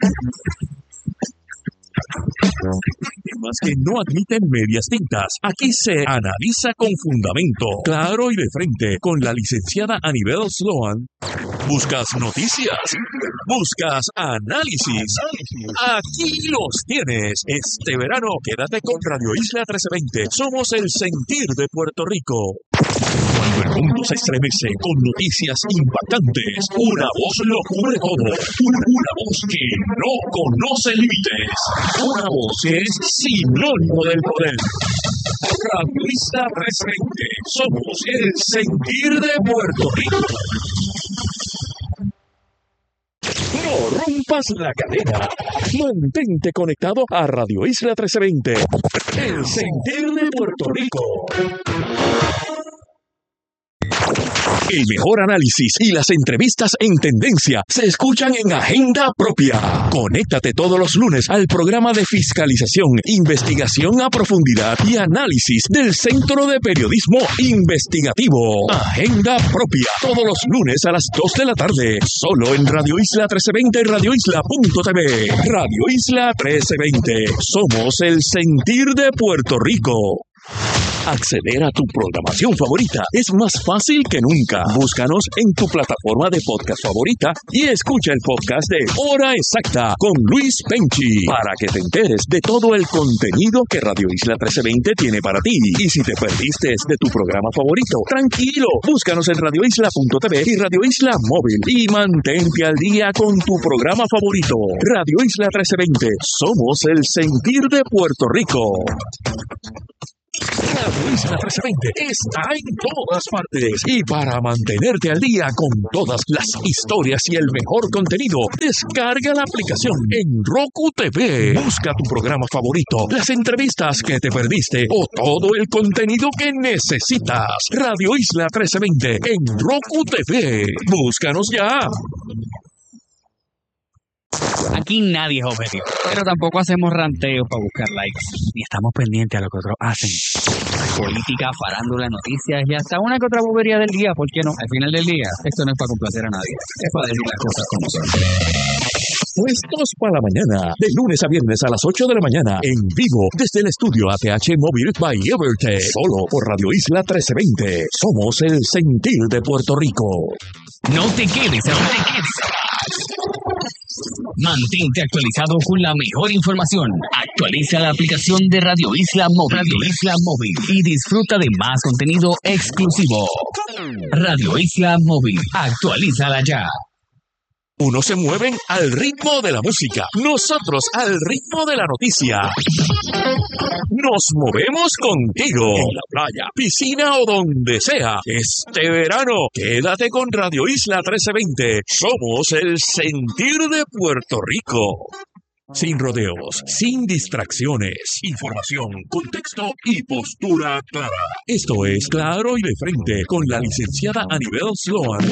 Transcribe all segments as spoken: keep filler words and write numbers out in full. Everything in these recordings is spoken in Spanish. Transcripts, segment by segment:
Temas que no admiten medias tintas. Aquí se analiza con fundamento, claro y de frente, con la licenciada Anibel Sloan. ¿Buscas noticias? ¿Buscas análisis? Aquí los tienes. Este verano quédate con Radio Isla trece veinte. Somos el sentir de Puerto Rico. Cuando el mundo se estremece con noticias impactantes, una voz lo cubre todo. Una, una voz que no conoce límites. Una voz que es sinónimo del poder. Radio Isla trece veinte. Somos el sentir de Puerto Rico. No rompas la cadena. Mantente conectado a Radio Isla trece veinte. El sentir de Puerto Rico. El mejor análisis y las entrevistas en tendencia se escuchan en Agenda Propia. Conéctate todos los lunes al programa de fiscalización, investigación a profundidad y análisis del Centro de Periodismo Investigativo. Agenda Propia, todos los lunes a las dos de la tarde, solo en Radio Isla trece veinte y radio isla punto t v. Radio Isla trece veinte, somos el sentir de Puerto Rico. Acceder a tu programación favorita es más fácil que nunca. Búscanos en tu plataforma de podcast favorita y escucha el podcast de Hora Exacta con Luis Penchi para que te enteres de todo el contenido que Radio Isla trece veinte tiene para ti. Y si te perdiste de tu programa favorito, tranquilo, búscanos en radio isla punto t v y Radio Isla Móvil y mantente al día con tu programa favorito. Radio Isla trece veinte, somos el sentir de Puerto Rico. Radio Isla trece veinte está en todas partes y para mantenerte al día con todas las historias y el mejor contenido, descarga la aplicación en Roku T V. Busca tu programa favorito, las entrevistas que te perdiste o todo el contenido que necesitas. Radio Isla trece veinte en Roku T V. Búscanos ya. Aquí nadie es objetivo, pero tampoco hacemos ranteos para buscar likes, ni estamos pendientes a lo que otros hacen. Política, farándula, noticias y hasta una que otra bobería del día, ¿por qué no? Al final del día, esto no es para complacer a nadie, es para decir las cosas como son. Puestos para la mañana, de lunes a viernes a las ocho de la mañana, en vivo, desde el estudio A T H Móvil by Evertech, solo por Radio Isla trece veinte. Somos el sentir de Puerto Rico. No te quedes, no te quedes. Mantente actualizado con la mejor información. Actualiza la aplicación de Radio Isla Móvil, Radio Isla Móvil y disfruta de más contenido exclusivo. Radio Isla Móvil, actualízala ya. Unos se mueven al ritmo de la música, nosotros al ritmo de la noticia. Nos movemos contigo, en la playa, piscina o donde sea. Este verano, quédate con Radio Isla trece veinte. Somos el sentir de Puerto Rico. Sin rodeos, sin distracciones, información, contexto y postura clara. Esto es Claro y de Frente con la licenciada Anibel Sloan.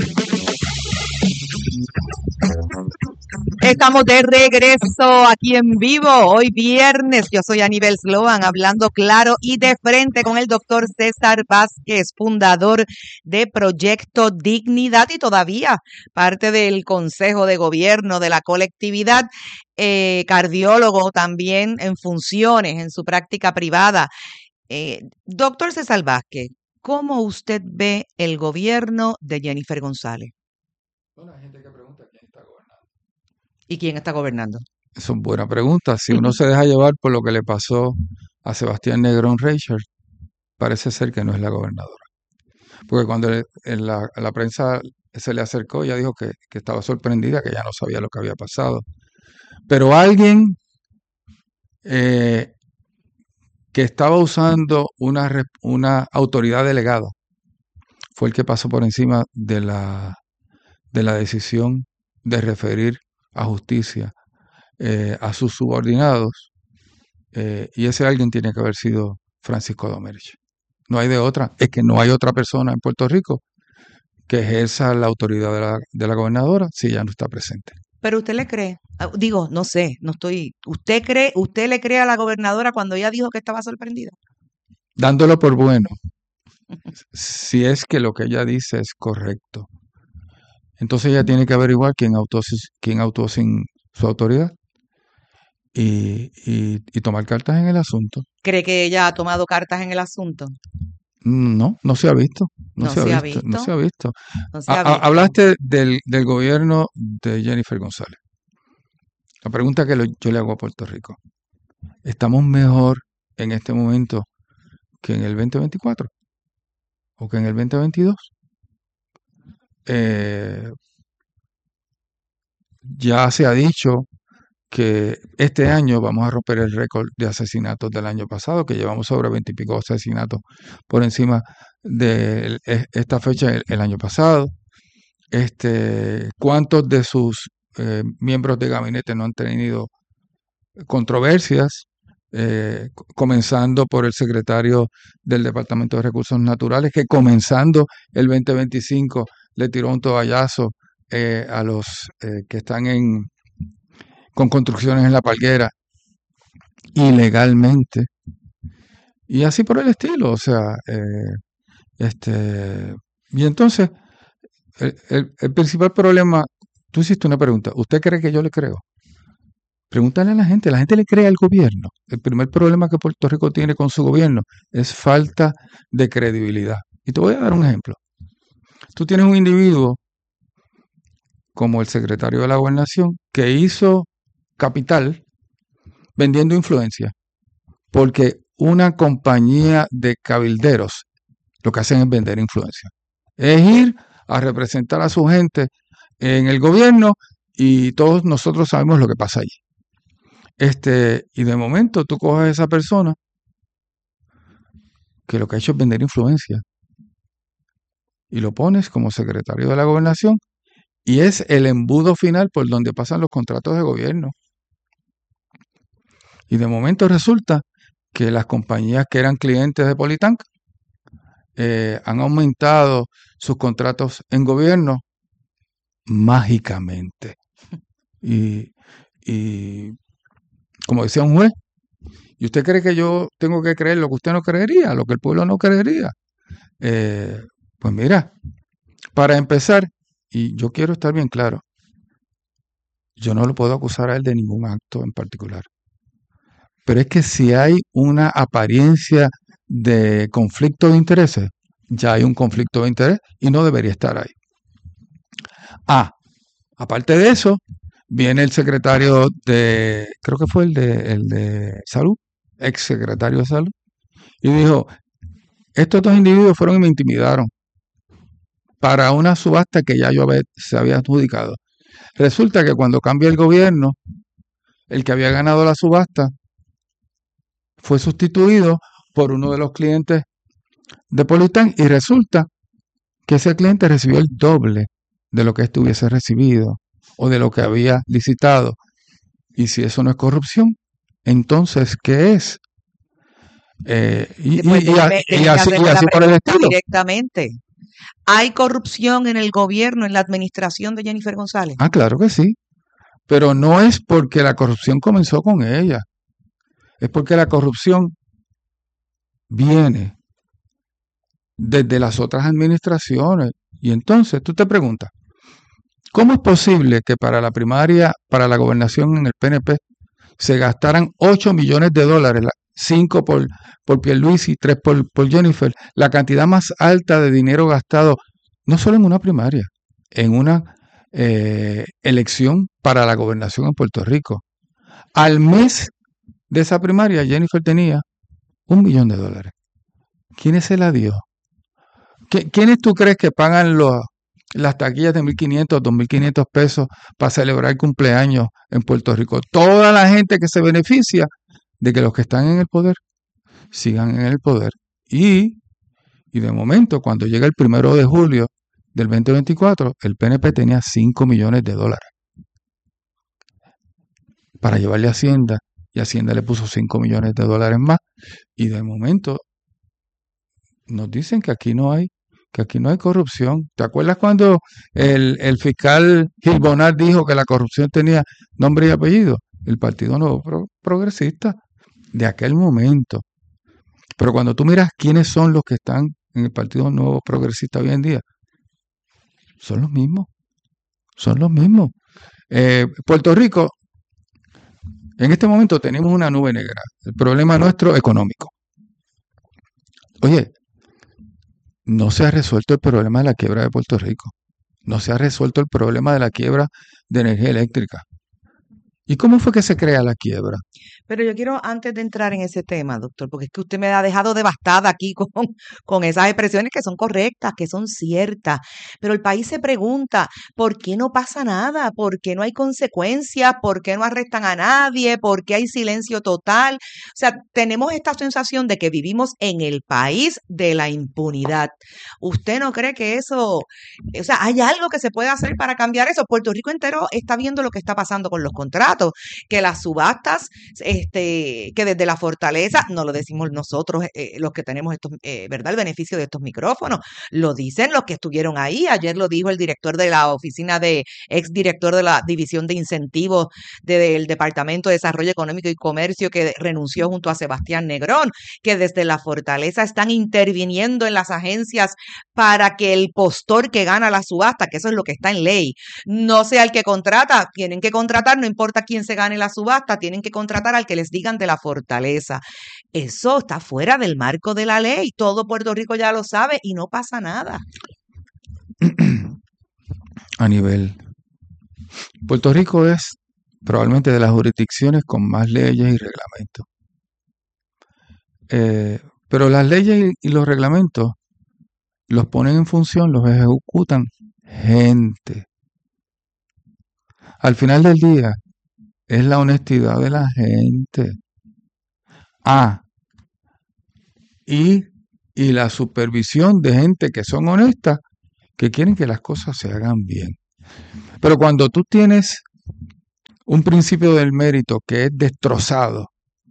Estamos de regreso aquí en vivo, hoy viernes. Yo soy Anibel Sloan, hablando claro y de frente con el doctor César Vázquez, fundador de Proyecto Dignidad y todavía parte del Consejo de Gobierno de la colectividad, eh, cardiólogo también en funciones en su práctica privada. Eh, doctor César Vázquez, ¿cómo usted ve el gobierno de Jennifer González? Bueno, hay gente que pregunta quién está gobernando. ¿Y quién está gobernando? Esa es buena pregunta. Si uno se deja llevar por lo que le pasó a Sebastián Negrón Reichert, parece ser que no es la gobernadora. Porque cuando le- en la, a la prensa se le acercó, ella dijo que, que estaba sorprendida, que ya no sabía lo que había pasado. Pero alguien eh, que estaba usando una, re- una autoridad delegada fue el que pasó por encima de la, de la decisión de referir a justicia eh, a sus subordinados, eh, y ese alguien tiene que haber sido Francisco Domerich. No hay de otra, es que no hay otra persona en Puerto Rico que ejerza la autoridad de la, de la gobernadora si ella no está presente. Pero usted le cree, ah, digo, no sé, no estoy, ¿usted cree, usted le cree a la gobernadora cuando ella dijo que estaba sorprendida? Dándolo por bueno, si es que lo que ella dice es correcto, entonces ella tiene que averiguar quién actuó, si- quién actuó sin su autoridad y, y, y tomar cartas en el asunto. ¿Cree que ella ha tomado cartas en el asunto? No, no se ha visto, no, No se, se ha ha visto, no visto. se ha visto. No se Ha- ha ha- visto. hablaste del, del gobierno de Jennifer González. La pregunta que lo- yo le hago a Puerto Rico, ¿estamos mejor en este momento que en el veinte veinticuatro o que en el veinte veintidós? Eh, ya se ha dicho que este año vamos a romper el récord de asesinatos del año pasado, que llevamos sobre veinte y pico asesinatos por encima de e- esta fecha el, el año pasado. Este, ¿cuántos de sus eh, miembros de gabinete no han tenido controversias? Eh, co- comenzando por el secretario del Departamento de Recursos Naturales, que comenzando el veinte veinticinco le tiró un toallazo eh, a los eh, que están en, con construcciones en la palguera ilegalmente, y así por el estilo. O sea, eh, este, y entonces, el, el- el principal problema, tú hiciste una pregunta, ¿usted cree que yo le creo? Pregúntale a la gente, la gente le cree al gobierno. El primer problema que Puerto Rico tiene con su gobierno es falta de credibilidad. Y te voy a dar un ejemplo. Tú tienes un individuo como el secretario de la Gobernación que hizo capital vendiendo influencia, porque una compañía de cabilderos lo que hacen es vender influencia. Es ir a representar a su gente en el gobierno y todos nosotros sabemos lo que pasa allí. Este, y de momento tú coges a esa persona que lo que ha hecho es vender influencia y lo pones como secretario de la Gobernación y es el embudo final por donde pasan los contratos de gobierno. Y de momento resulta que las compañías que eran clientes de Politank eh, han aumentado sus contratos en gobierno mágicamente. Y, y como decía un juez, ¿y usted cree que yo tengo que creer lo que usted no creería, lo que el pueblo no creería? Eh, pues mira, para empezar, y yo quiero estar bien claro, yo no lo puedo acusar a él de ningún acto en particular. Pero es que si hay una apariencia de conflicto de intereses, ya hay un conflicto de interés y no debería estar ahí. Ah, aparte de eso, viene el secretario de, creo que fue el de, el de Salud, ex secretario de Salud, y dijo, estos dos individuos fueron y me intimidaron para una subasta que ya yo había, se había adjudicado. Resulta que cuando cambia el gobierno, el que había ganado la subasta fue sustituido por uno de los clientes de Politan y resulta que ese cliente recibió el doble de lo que éste hubiese recibido o de lo que había licitado. Y si eso no es corrupción, entonces, ¿qué es? Eh, y, Después y- y déjeme- a- y déjeme así, hacerle y la así por el pregunta estilo. directamente. ¿Hay corrupción en el gobierno, en la administración de Jennifer González? Ah, claro que sí. Pero no es porque la corrupción comenzó con ella. Es porque la corrupción viene desde las otras administraciones. Y entonces tú te preguntas, ¿cómo es posible que para la primaria, para la gobernación en el P N P, se gastaran ocho millones de dólares, cinco por, por Pierluisi, tres por, por Jennifer, la cantidad más alta de dinero gastado, no solo en una primaria, en una eh, elección para la gobernación en Puerto Rico? Al mes de esa primaria, Jennifer tenía un millón de dólares. ¿Quién se la dio? ¿Quiénes tú crees que pagan los, las taquillas de mil quinientos, dos mil quinientos pesos para celebrar cumpleaños en Puerto Rico? Toda la gente que se beneficia de que los que están en el poder sigan en el poder. Y, y de momento, cuando llega el primero de julio del veinte veinticuatro, el P N P tenía cinco millones de dólares para llevarle a Hacienda, y Hacienda le puso cinco millones de dólares más. Y de momento nos dicen que aquí no hay que aquí no hay corrupción. ¿Te acuerdas cuando el, el fiscal Gil Bonard dijo que la corrupción tenía nombre y apellido? El Partido Nuevo Pro- Progresista de aquel momento. Pero cuando tú miras quiénes son los que están en el Partido Nuevo Progresista hoy en día, son los mismos. Son los mismos. Eh, Puerto Rico En este momento tenemos una nube negra. El problema nuestro económico. Oye, no se ha resuelto el problema de la quiebra de Puerto Rico. No se ha resuelto el problema de la quiebra de energía eléctrica. ¿Y cómo fue que se crea la quiebra? Pero yo quiero, antes de entrar en ese tema, doctor, porque es que usted me ha dejado devastada aquí con, con esas expresiones que son correctas, que son ciertas. Pero el país se pregunta, ¿por qué no pasa nada? ¿Por qué no hay consecuencias? ¿Por qué no arrestan a nadie? ¿Por qué hay silencio total? O sea, tenemos esta sensación de que vivimos en el país de la impunidad. ¿Usted no cree que eso, o sea, hay algo que se puede hacer para cambiar eso? Puerto Rico entero está viendo lo que está pasando con los contratos, que las subastas, este, que desde la fortaleza, no lo decimos nosotros, eh, los que tenemos estos, eh, ¿verdad? El beneficio de estos micrófonos, lo dicen los que estuvieron ahí. Ayer lo dijo el director de la oficina de, ex director de la División de Incentivos de, del Departamento de Desarrollo Económico y Comercio, que renunció junto a Sebastián Negrón, que desde la fortaleza están interviniendo en las agencias para que el postor que gana la subasta, que eso es lo que está en ley, no sea el que contrata. Tienen que contratar, no importa quién se gane la subasta, tienen que contratar al que les digan de la fortaleza. Eso está fuera del marco de la ley. Todo Puerto Rico ya lo sabe y no pasa nada. A nivel. Puerto Rico es probablemente de las jurisdicciones con más leyes y reglamentos. Eh, pero las leyes y los reglamentos los ponen en función, los ejecutan gente. Al final del día, es la honestidad de la gente. Ah, y, y la supervisión de gente que son honestas, que quieren que las cosas se hagan bien. Pero cuando tú tienes un principio del mérito que es destrozado,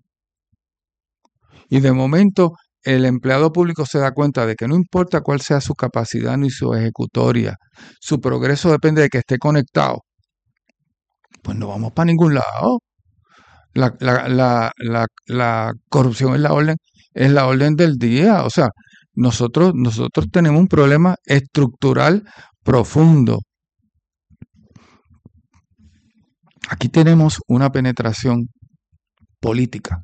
y de momento el empleado público se da cuenta de que no importa cuál sea su capacidad ni su ejecutoria, su progreso depende de que esté conectado, pues no vamos para ningún lado. La, la, la, la, la corrupción es la orden, es la orden del día. O sea, nosotros, nosotros tenemos un problema estructural profundo. Aquí tenemos una penetración política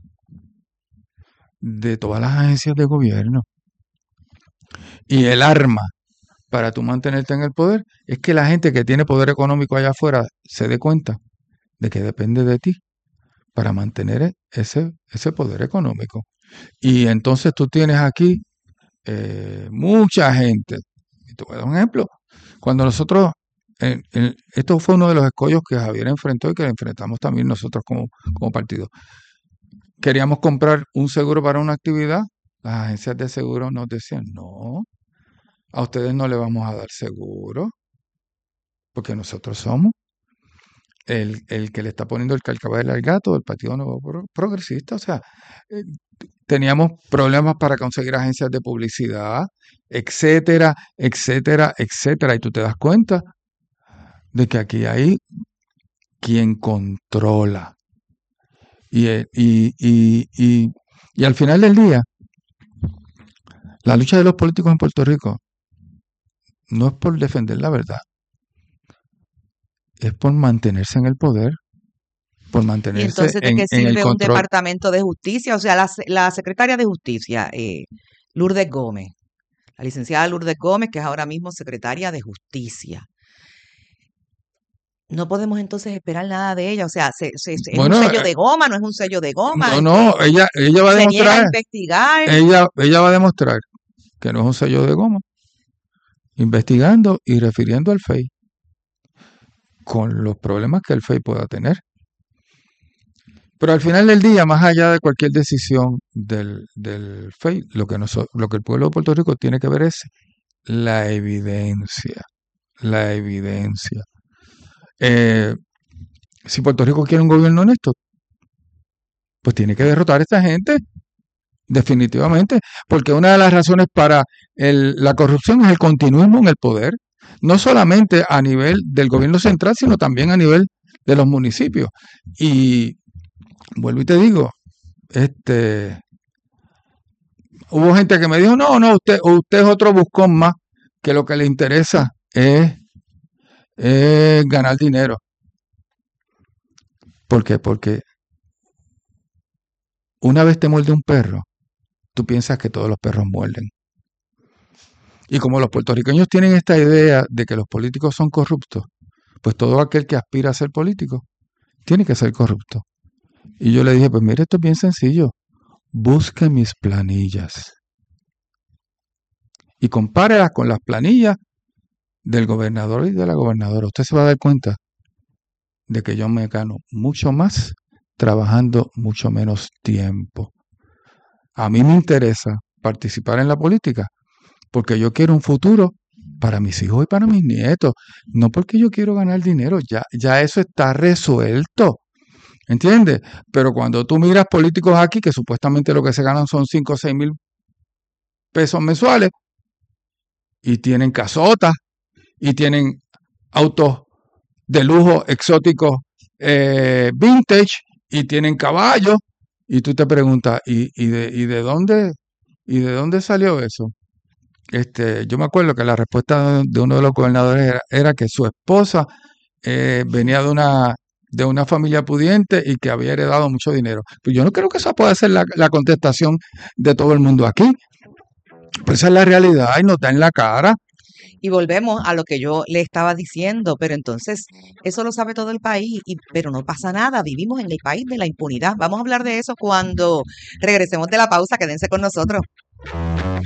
de todas las agencias de gobierno. Y el arma para tú mantenerte en el poder es que la gente que tiene poder económico allá afuera se dé cuenta de que depende de ti para mantener ese, ese poder económico. Y entonces tú tienes aquí eh, mucha gente. Y te voy a dar un ejemplo. Cuando nosotros, en, en, esto fue uno de los escollos que Javier enfrentó y que enfrentamos también nosotros como, como partido. Queríamos comprar un seguro para una actividad. Las agencias de seguro nos decían, no, a ustedes no le vamos a dar seguro, porque nosotros somos el, el que le está poniendo el calcabel al gato del Partido Nuevo Progresista. O sea, eh, teníamos problemas para conseguir agencias de publicidad, etcétera, etcétera, etcétera. Y tú te das cuenta de que aquí hay quien controla. Y, y, y, y, y al final del día, la lucha de los políticos en Puerto Rico no es por defender la verdad, es por mantenerse en el poder, por mantenerse ¿Y entonces de en, qué en el sirve un control. departamento de justicia? O sea, la, la secretaria de justicia, eh, Lourdes Gómez, la licenciada Lourdes Gómez, que es ahora mismo secretaria de justicia. No podemos entonces esperar nada de ella. O sea, se, se, ¿es Bueno, un sello eh, de goma? ¿No es un sello de goma? no, no, ella, ella va a ¿Se niega a demostrar, investigar? ella, ella va a demostrar que no es un sello de goma, investigando y refiriendo al F E I, con los problemas que el F E I pueda tener. Pero al final del día, más allá de cualquier decisión del, del F E I, lo que, nos, lo que el pueblo de Puerto Rico tiene que ver es la evidencia, la evidencia. Eh, si Puerto Rico quiere un gobierno honesto, pues tiene que derrotar a esta gente, definitivamente, porque una de las razones para el, la corrupción es el continuismo en el poder, no solamente a nivel del gobierno central, sino también a nivel de los municipios. Y vuelvo y te digo, este, hubo gente que me dijo, no, no, usted, usted es otro buscón más, que lo que le interesa es, es ganar dinero. ¿Por qué? Porque una vez te muerde un perro, tú piensas que todos los perros muerden. Y como los puertorriqueños tienen esta idea de que los políticos son corruptos, pues todo aquel que aspira a ser político tiene que ser corrupto. Y yo le dije, pues mire, esto es bien sencillo. Busque mis planillas y compárelas con las planillas del gobernador y de la gobernadora. Usted se va a dar cuenta de que yo me gano mucho más trabajando mucho menos tiempo. A mí me interesa participar en la política porque yo quiero un futuro para mis hijos y para mis nietos, no porque yo quiero ganar dinero, ya, ya eso está resuelto, ¿entiendes? Pero cuando tú miras políticos aquí que supuestamente lo que se ganan son cinco o seis mil pesos mensuales y tienen casotas y tienen autos de lujo exóticos eh, vintage y tienen caballos y tú te preguntas, ¿y, y, de, y de dónde y de dónde salió eso? Este, yo me acuerdo que la respuesta de uno de los gobernadores era, era que su esposa eh, venía de una de una familia pudiente y que había heredado mucho dinero. Pero yo no creo que esa pueda ser la, la contestación de todo el mundo aquí. Pues esa es la realidad y no está en la cara. Y volvemos a lo que yo le estaba diciendo, pero entonces eso lo sabe todo el país, y, pero no pasa nada, vivimos en el país de la impunidad. Vamos a hablar de eso cuando regresemos de la pausa, quédense con nosotros.